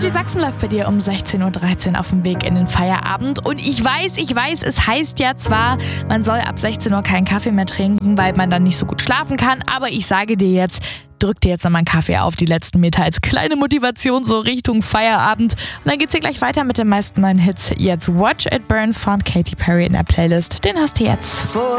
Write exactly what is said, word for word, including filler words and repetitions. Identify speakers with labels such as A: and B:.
A: Michi Sachsen läuft bei dir um sechzehn Uhr dreizehn auf dem Weg in den Feierabend. Und ich weiß, ich weiß, es heißt ja zwar, man soll ab sechzehn Uhr keinen Kaffee mehr trinken, weil man dann nicht so gut schlafen kann. Aber ich sage dir jetzt, drück dir jetzt nochmal einen Kaffee auf die letzten Meter als kleine Motivation so Richtung Feierabend. Und dann geht's hier gleich weiter mit den meisten neuen Hits. Jetzt Watch It Burn von Katy Perry in der Playlist. Den hast du jetzt.